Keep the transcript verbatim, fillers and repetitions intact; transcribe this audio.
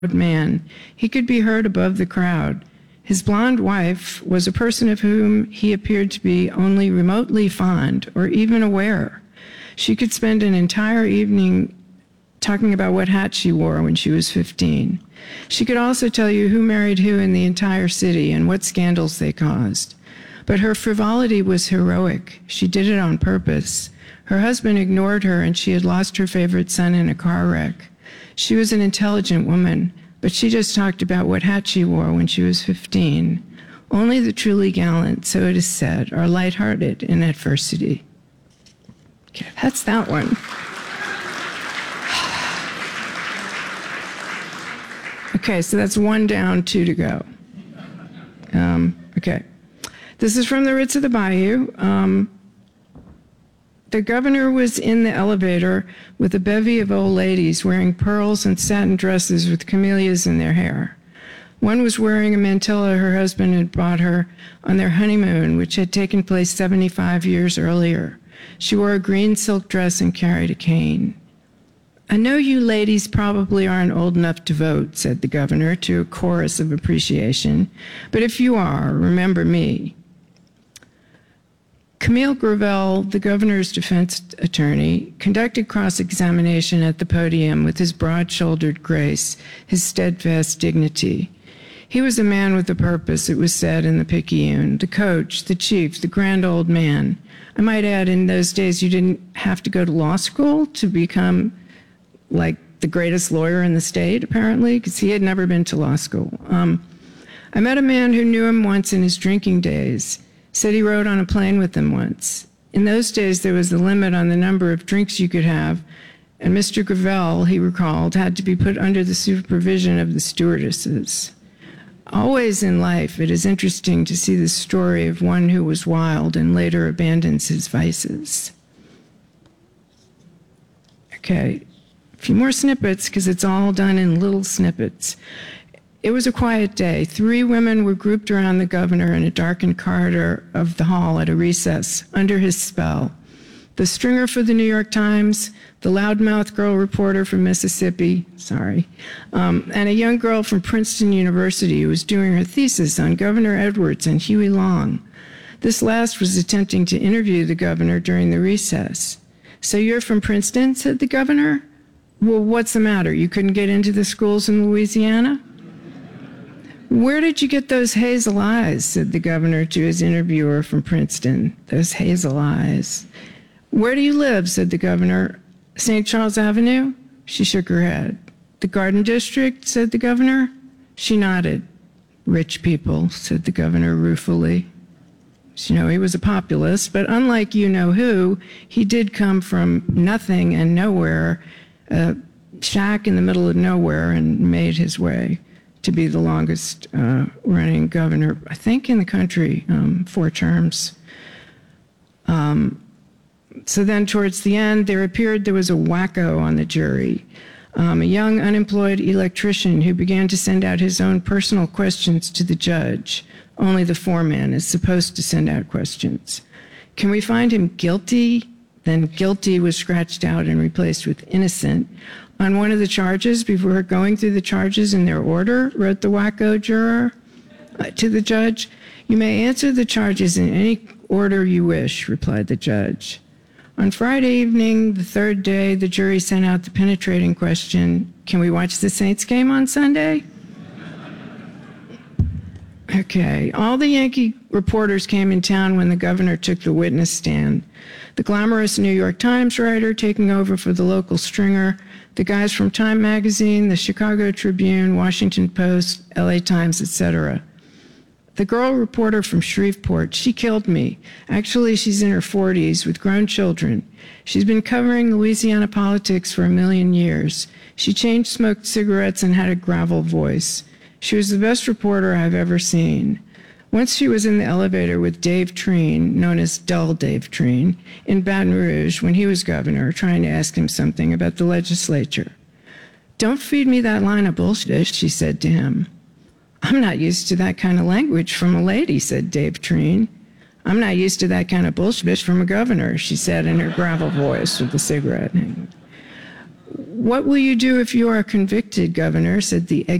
man. He could be heard above the crowd. His blonde wife was a person of whom he appeared to be only remotely fond or even aware. She could spend an entire evening talking about what hat she wore when she was fifteen. She could also tell you who married who in the entire city and what scandals they caused. But her frivolity was heroic. She did it on purpose. Her husband ignored her, and she had lost her favorite son in a car wreck. She was an intelligent woman, but she just talked about what hat she wore when she was fifteen. Only the truly gallant, so it is said, are lighthearted in adversity. Okay, that's that one. Okay, so that's one down, two to go. Um, okay. This is from the Ritz of the Bayou. Um, the governor was in the elevator with a bevy of old ladies wearing pearls and satin dresses with camellias in their hair. One was wearing a mantilla her husband had bought her on their honeymoon, which had taken place seventy-five years earlier. She wore a green silk dress and carried a cane. I know you ladies probably aren't old enough to vote, said the governor to a chorus of appreciation, but if you are, remember me. Camille Gravel, the governor's defense attorney, conducted cross-examination at the podium with his broad-shouldered grace, his steadfast dignity. He was a man with a purpose, it was said in the Picayune, the coach, the chief, the grand old man. I might add, in those days, you didn't have to go to law school to become like the greatest lawyer in the state, apparently, because he had never been to law school. Um, I met a man who knew him once in his drinking days, said he rode on a plane with him once. In those days, there was a limit on the number of drinks you could have, and Mister Gravel, he recalled, had to be put under the supervision of the stewardesses. Always in life, it is interesting to see the story of one who was wild and later abandons his vices. Okay. A few more snippets, because it's all done in little snippets. It was a quiet day. Three women were grouped around the governor in a darkened corridor of the hall at a recess, under his spell. The stringer for the New York Times, the loudmouth girl reporter from Mississippi, sorry, um, and a young girl from Princeton University who was doing her thesis on Governor Edwards and Huey Long. This last was attempting to interview the governor during the recess. So you're from Princeton, said the governor? Well, what's the matter? You couldn't get into the schools in Louisiana? Where did you get those hazel eyes? Said the governor to his interviewer from Princeton. Those hazel eyes. Where do you live? Said the governor. Saint Charles Avenue? She shook her head. The Garden District? Said the governor. She nodded. Rich people, said the governor ruefully. You know, he was a populist, but unlike you-know-who, he did come from nothing and nowhere, a shack in the middle of nowhere, and made his way to be the longest uh, running governor, I think, in the country, um, four terms. Um, so then towards the end, there appeared there was a wacko on the jury, um, a young unemployed electrician who began to send out his own personal questions to the judge. Only the foreman is supposed to send out questions. Can we find him guilty? Then guilty was scratched out and replaced with innocent. On one of the charges, before going through the charges in their order, wrote the wacko juror uh, to the judge, you may answer the charges in any order you wish, replied the judge. On Friday evening, the third day, the jury sent out the penetrating question, can we watch the Saints game on Sunday? Okay, all the Yankee reporters came in town when the governor took the witness stand. The glamorous New York Times writer taking over for the local stringer, the guys from Time Magazine, the Chicago Tribune, Washington Post, L A Times, et cetera. The girl reporter from Shreveport, she killed me. Actually, she's in her forties with grown children. She's been covering Louisiana politics for a million years. She chain smoked cigarettes and had a gravel voice. She was the best reporter I've ever seen. Once she was in the elevator with Dave Treen, known as Dull Dave Treen, in Baton Rouge when he was governor, trying to ask him something about the legislature. Don't feed me that line of bullshit, she said to him. I'm not used to that kind of language from a lady, said Dave Treen. I'm not used to that kind of bullshit from a governor, she said in her gravel voice with the cigarette. "What will you do if you are convicted, Governor?" said the